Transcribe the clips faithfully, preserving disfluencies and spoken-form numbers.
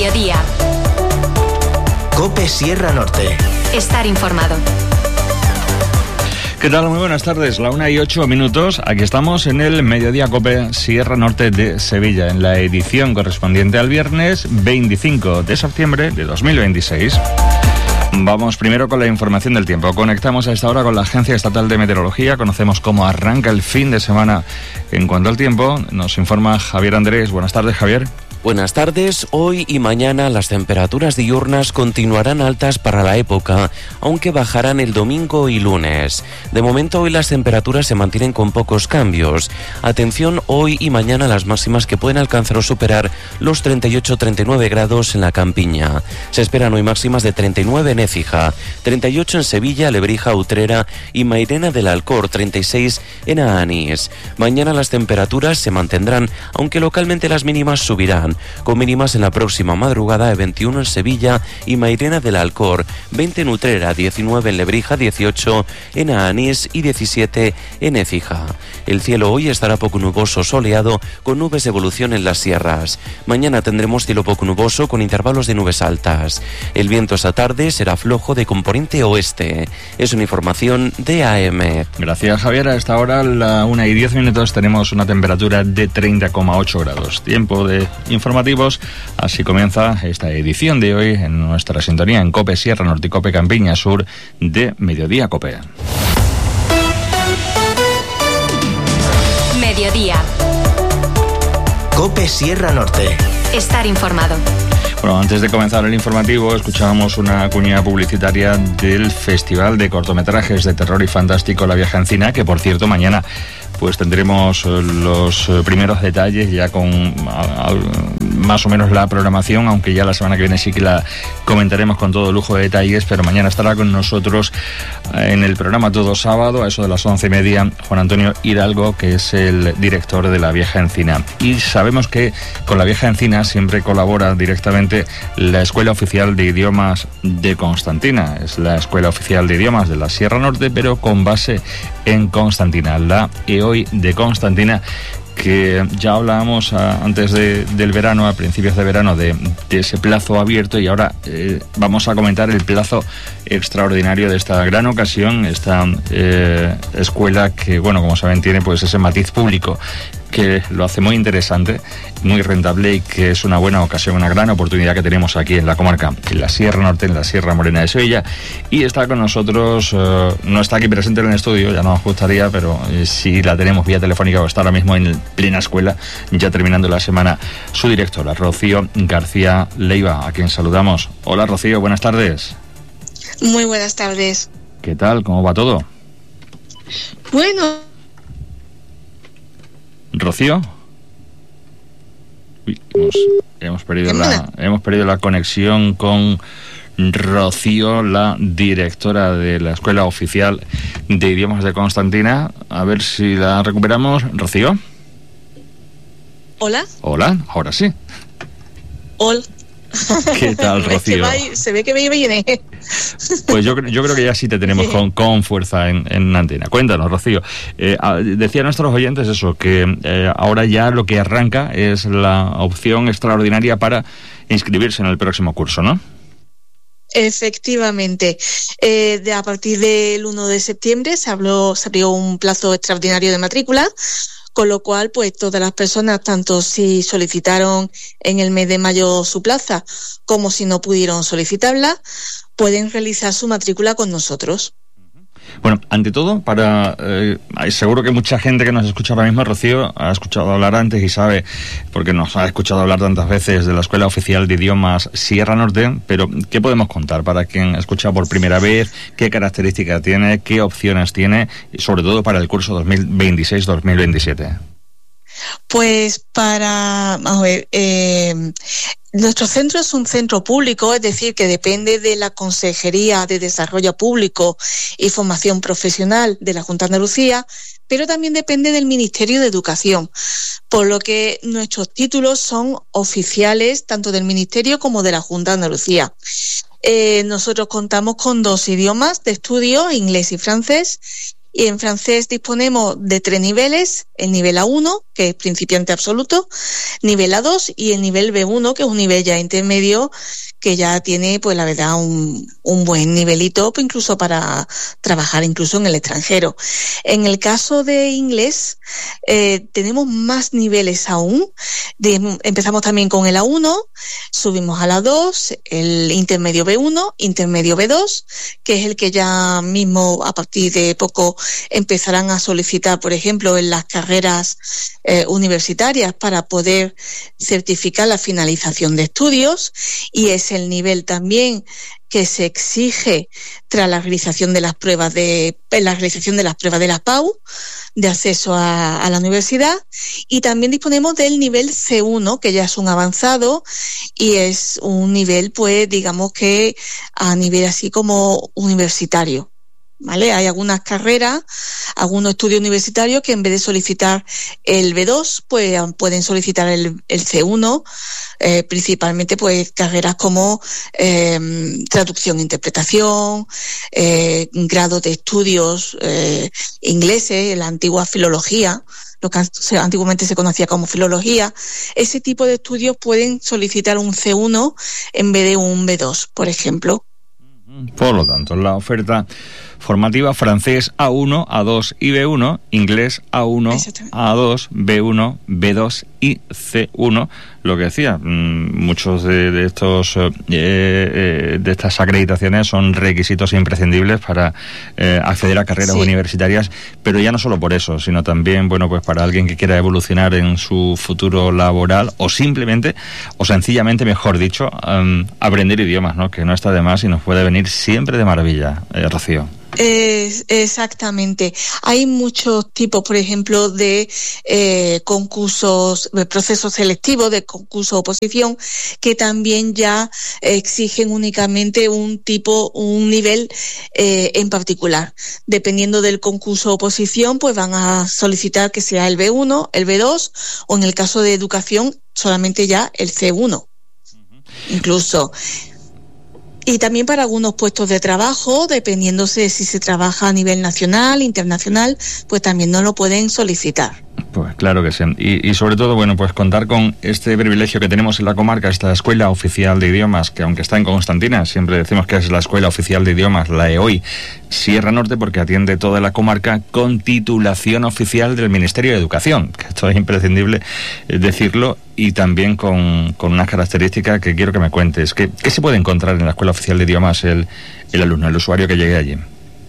Mediodía. COPE Sierra Norte. Estar informado. ¿Qué tal? Muy buenas tardes. La una y ocho minutos. Aquí estamos en el Mediodía COPE Sierra Norte de Sevilla, en la edición correspondiente al viernes veinticinco de septiembre de dos mil veintiséis. Vamos primero con la información del tiempo. Conectamos a esta hora con la Agencia Estatal de Meteorología. Conocemos cómo arranca el fin de semana en cuanto al tiempo. Nos informa Javier Andrés. Buenas tardes, Javier. Buenas tardes. Hoy y mañana las temperaturas diurnas continuarán altas para la época, aunque bajarán el domingo y lunes. De momento hoy las temperaturas se mantienen con pocos cambios. Atención, hoy y mañana las máximas que pueden alcanzar o superar los treinta y ocho a treinta y nueve grados en la Campiña. Se esperan hoy máximas de treinta y nueve en Écija, treinta y ocho en Sevilla, Lebrija, Utrera y Mairena del Alcor, treinta y seis en Aanís. Mañana las temperaturas se mantendrán, aunque localmente las mínimas subirán, con mínimas en la próxima madrugada de veintiuno en Sevilla y Mairena del Alcor, veinte en Utrera, diecinueve en Lebrija, dieciocho en Aanís y diecisiete en Écija. El cielo hoy estará poco nuboso, soleado, con nubes de evolución en las sierras. Mañana tendremos cielo poco nuboso con intervalos de nubes altas. El viento esta tarde será flojo de componente oeste. Es una información de A M. Gracias, Javier. A esta hora, a la una y diez minutos, tenemos una temperatura de treinta coma ocho grados. Tiempo de informativos. Así comienza esta edición de hoy en nuestra sintonía en COPE Sierra Norte y COPE Campiña Sur de Mediodía COPE. Mediodía. COPE Sierra Norte. Estar informado. Bueno, antes de comenzar el informativo, escuchábamos una cuña publicitaria del Festival de Cortometrajes de Terror y Fantástico La Vieja Encina, que por cierto mañana pues tendremos los primeros detalles ya con a, a, más o menos la programación, aunque ya la semana que viene sí que la comentaremos con todo lujo de detalles, pero mañana estará con nosotros en el programa Todo Sábado, a eso de las once y media, Juan Antonio Hidalgo, que es el director de La Vieja Encina. Y sabemos que con La Vieja Encina siempre colabora directamente la Escuela Oficial de Idiomas de Constantina. Es la Escuela Oficial de Idiomas de la Sierra Norte, pero con base en Constantina, la E O I de Constantina, que ya hablábamos a, antes de, del verano, a principios de verano, de, de ese plazo abierto, y ahora eh, vamos a comentar el plazo extraordinario de esta gran ocasión, esta eh, escuela que, bueno, como saben, tiene pues ese matiz público que lo hace muy interesante, muy rentable, y que es una buena ocasión, una gran oportunidad que tenemos aquí en la comarca, en la Sierra Norte, en la Sierra Morena de Sevilla. Y está con nosotros, uh, no está aquí presente en el estudio, ya nos gustaría, pero eh, sí la tenemos vía telefónica, o está ahora mismo en plena escuela, ya terminando la semana, su directora, Rocío García Leiva, a quien saludamos. Hola, Rocío, buenas tardes. Muy buenas tardes. ¿Qué tal? ¿Cómo va todo? Bueno... Rocío. Uy, hemos, hemos perdido la hemos perdido la conexión con Rocío, la directora de la Escuela Oficial de Idiomas de Constantina. A ver si la recuperamos. Rocío. Hola. Hola, ahora sí. Hola. ¿Qué tal, Rocío? Se ve que me viene. Pues yo, yo creo que ya sí te tenemos con, con fuerza en, en antena. Cuéntanos, Rocío. Eh, decía a nuestros oyentes eso, que eh, ahora ya lo que arranca es la opción extraordinaria para inscribirse en el próximo curso, ¿no? Efectivamente. Eh, de, a partir del uno de septiembre se, habló, se abrió un plazo extraordinario de matrícula, con lo cual, pues todas las personas, tanto si solicitaron en el mes de mayo su plaza, como si no pudieron solicitarla, pueden realizar su matrícula con nosotros. Bueno, ante todo, para eh, seguro que mucha gente que nos escucha ahora mismo, Rocío, ha escuchado hablar antes y sabe, porque nos ha escuchado hablar tantas veces de la Escuela Oficial de Idiomas Sierra Norte, pero ¿qué podemos contar para quien escucha por primera vez? ¿Qué características tiene? ¿Qué opciones tiene? Y sobre todo para el curso dos mil veintiséis dos mil veintisiete. Pues para, vamos a ver, eh, nuestro centro es un centro público, es decir, que depende de la Consejería de Desarrollo Público y Formación Profesional de la Junta de Andalucía, pero también depende del Ministerio de Educación, por lo que nuestros títulos son oficiales tanto del Ministerio como de la Junta de Andalucía. Eh, nosotros contamos con dos idiomas de estudio, inglés y francés, Y en francés disponemos de tres niveles, el nivel A uno, que es principiante absoluto, nivel A dos y el nivel B uno, que es un nivel ya intermedio, que ya tiene, pues la verdad, un, un buen nivelito, pues, incluso para trabajar incluso en el extranjero. En el caso de inglés, eh, tenemos más niveles aún. De, empezamos también con el A uno, subimos al A dos, el intermedio B uno, intermedio B dos, que es el que ya mismo a partir de poco empezarán a solicitar, por ejemplo, en las carreras eh, universitarias para poder certificar la finalización de estudios, y es el nivel también que se exige tras la realización de las pruebas de la realización de las pruebas de la P A U de acceso a, a la universidad. Y también disponemos del nivel C uno, que ya es un avanzado y es un nivel, pues digamos que a nivel así como universitario. ¿Vale? Hay algunas carreras, algunos estudios universitarios que en vez de solicitar el B dos, pues pueden solicitar el, el C uno, eh, principalmente pues carreras como eh, traducción e interpretación, eh, grados de estudios eh, ingleses, la antigua filología, lo que antiguamente se conocía como filología. Ese tipo de estudios pueden solicitar un C uno en vez de un B dos, por ejemplo. Por lo tanto, la oferta formativa: francés A uno, A dos y B uno, inglés A uno, A dos, B uno, B dos y C uno. Lo que decía, muchos de, de estos eh, eh, de estas acreditaciones son requisitos imprescindibles para eh, acceder a carreras sí. universitarias, pero ya no solo por eso, sino también, bueno, pues para alguien que quiera evolucionar en su futuro laboral, o simplemente, o sencillamente, mejor dicho, um, aprender idiomas, ¿no? Que no está de más y nos puede venir siempre de maravilla, eh, Rocío. Es, exactamente. Hay muchos tipos, por ejemplo, de eh, concursos, de procesos selectivos, de concurso oposición, que también ya exigen únicamente un tipo, un nivel eh, en particular. Dependiendo del concurso oposición, pues van a solicitar que sea el B uno, el B dos, o en el caso de educación, solamente ya el C uno. Uh-huh. Incluso. Y también para algunos puestos de trabajo, dependiéndose si se trabaja a nivel nacional, internacional, pues también no lo pueden solicitar. Pues claro que sí. Y, y sobre todo, bueno, pues contar con este privilegio que tenemos en la comarca, esta Escuela Oficial de Idiomas, que aunque está en Constantina, siempre decimos que es la Escuela Oficial de Idiomas, la E O I Sierra Norte, porque atiende toda la comarca con titulación oficial del Ministerio de Educación, que esto es imprescindible decirlo, y también con, con unas características que quiero que me cuentes. ¿Qué, qué se puede encontrar en la Escuela Oficial de Idiomas el, el alumno, el usuario que llegue allí?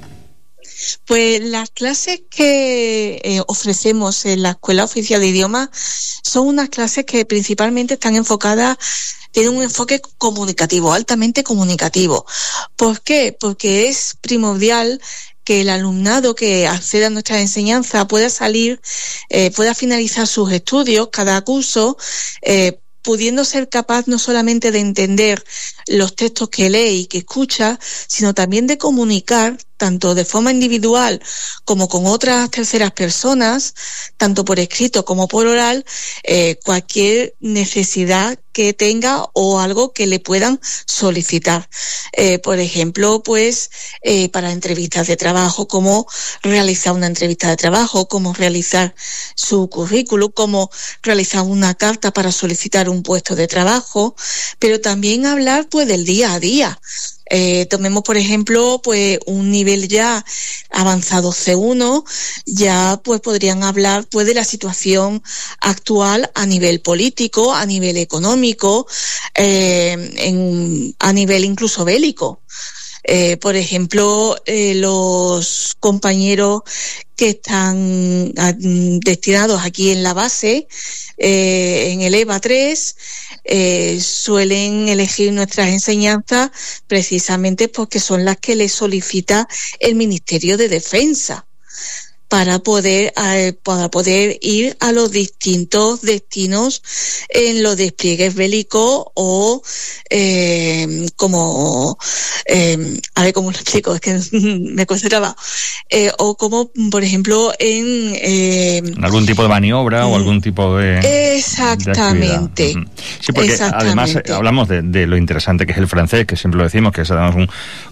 Pues las clases que eh, ofrecemos en la Escuela Oficial de Idiomas son unas clases que principalmente están enfocadas, tienen un enfoque comunicativo, altamente comunicativo. ¿Por qué? Porque es primordial que el alumnado que acceda a nuestra enseñanza pueda salir, eh, pueda finalizar sus estudios, cada curso, eh, pudiendo ser capaz no solamente de entender los textos que lee y que escucha, sino también de comunicar, tanto de forma individual como con otras terceras personas, tanto por escrito como por oral, eh, cualquier necesidad que tenga o algo que le puedan solicitar. Eh, por ejemplo, pues eh, para entrevistas de trabajo, cómo realizar una entrevista de trabajo, cómo realizar su currículum, cómo realizar una carta para solicitar un puesto de trabajo, pero también hablar pues del día a día. Eh, tomemos, por ejemplo, pues un nivel ya avanzado C uno, ya pues podrían hablar pues de la situación actual a nivel político, a nivel económico, eh, en, a nivel incluso bélico. Eh, por ejemplo, eh, los compañeros que están a, destinados aquí en la base, eh, en el E V A tres, eh, suelen elegir nuestras enseñanzas precisamente porque son las que les solicita el Ministerio de Defensa para poder eh, para poder ir a los distintos destinos en los despliegues bélicos o eh, como eh, a ver cómo lo explico, es que me cuesta trabajo, eh, o como por ejemplo en eh, algún tipo de maniobra o algún tipo de exactamente de sí, porque exactamente. Además hablamos de, de lo interesante que es el francés, que siempre lo decimos, que es además un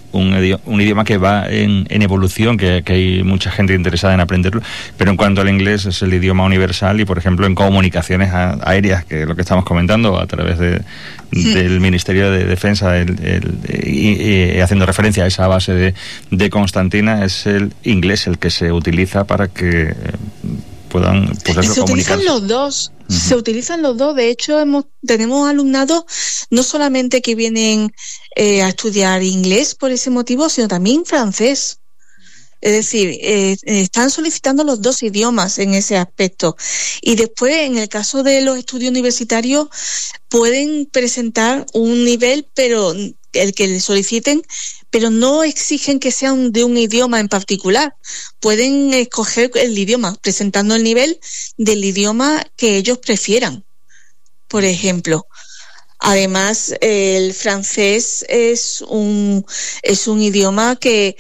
un, idioma, un idioma que va en, en evolución, que, que hay mucha gente interesada en aprenderlo, pero en cuanto al inglés es el idioma universal y, por ejemplo, en comunicaciones a, aéreas, que es lo que estamos comentando a través de, sí. del Ministerio de Defensa, el, el, y, y haciendo referencia a esa base de, de Constantina, es el inglés el que se utiliza para que puedan pues eso, se comunicarse. Utilizan los dos, uh-huh. se utilizan los dos. De hecho, hemos, tenemos alumnados no solamente que vienen eh, a estudiar inglés por ese motivo, sino también francés. Es decir, eh, están solicitando los dos idiomas en ese aspecto. Y después, en el caso de los estudios universitarios, pueden presentar un nivel, pero el que le soliciten, pero no exigen que sean de un idioma en particular. Pueden escoger el idioma, presentando el nivel del idioma que ellos prefieran, por ejemplo. Además, el francés es un es un idioma que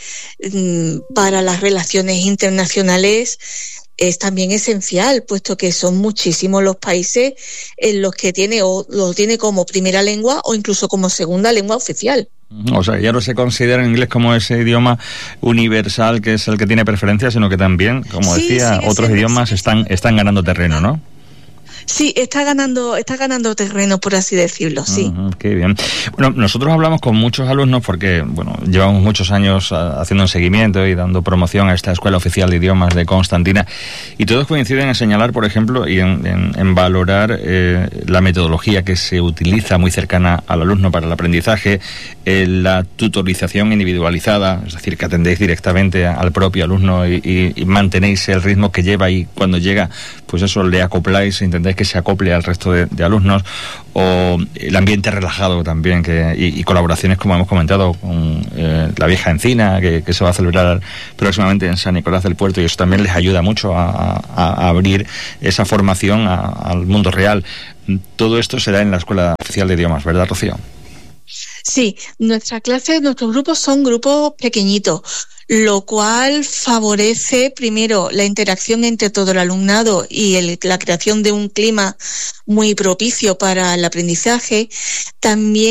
para las relaciones internacionales es también esencial, puesto que son muchísimos los países en los que tiene o lo tiene como primera lengua o incluso como segunda lengua oficial. O sea, ya no se considera el inglés como ese idioma universal que es el que tiene preferencia, sino que también, como sí, decía, otros siendo, idiomas sí, están están ganando terreno, ¿no? Sí, está ganando, está ganando terreno, por así decirlo, sí. Uh-huh, qué bien. Bueno, nosotros hablamos con muchos alumnos porque, bueno, llevamos muchos años haciendo un seguimiento y dando promoción a esta Escuela Oficial de Idiomas de Constantina, y todos coinciden en señalar, por ejemplo, y en, en, en valorar eh, la metodología que se utiliza muy cercana al alumno para el aprendizaje, eh, la tutorización individualizada, es decir, que atendéis directamente al propio alumno y, y, y mantenéis el ritmo que lleva, y cuando llega, pues eso, le acopláis, intentáis que se acople al resto de, de alumnos, o el ambiente relajado también, que y, y colaboraciones, como hemos comentado, con eh, la Vieja Encina, que, que se va a celebrar próximamente en San Nicolás del Puerto, y eso también les ayuda mucho a, a, a abrir esa formación a, al mundo real. Todo esto se da en la Escuela Oficial de Idiomas, ¿verdad, Rocío? Sí, nuestra clase, nuestros grupos son grupos pequeñitos, lo cual favorece primero la interacción entre todo el alumnado y el, la creación de un clima muy propicio para el aprendizaje. También